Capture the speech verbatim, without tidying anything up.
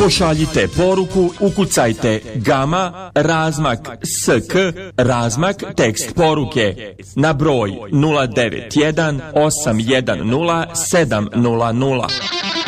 Pošaljite poruku, ukucajte gama, razmak S K, razmak tekst poruke na broj nula devet jedan osam jedan nula sedam nula nula.